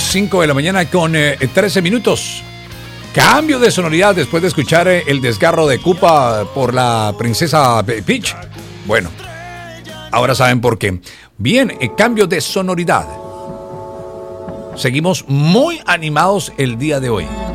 5 de la mañana con 13 minutos. Cambio de sonoridad después de escuchar el desgarro de Koopa por la princesa Peach. Bueno, ahora saben por qué. Bien, cambio de sonoridad. Seguimos muy animados el día de hoy.